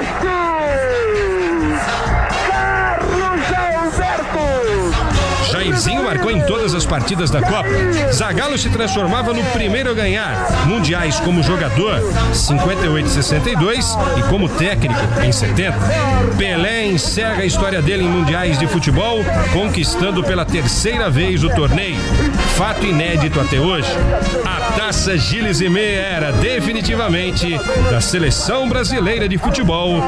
Jairzinho marcou em todas as partidas da Copa. Zagallo se transformava no primeiro a ganhar mundiais como jogador, 58 e 62, e como técnico, em 70. Pelé encerra a história dele em mundiais de futebol, conquistando pela terceira vez o torneio. Fato inédito até hoje. A Taça Gilles Rimet era definitivamente da Seleção Brasileira de Futebol